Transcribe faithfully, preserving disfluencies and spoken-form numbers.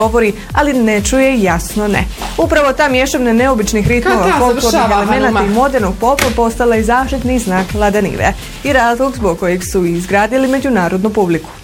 govori, ali ne čuje jasno ne. Upravo ta mješavna neobičnih ritmova, folklornih elemenata i modernog popa postala je zaštitni znak Ladanive i razlog zbog kojeg su izgradili međunarodnu publiku.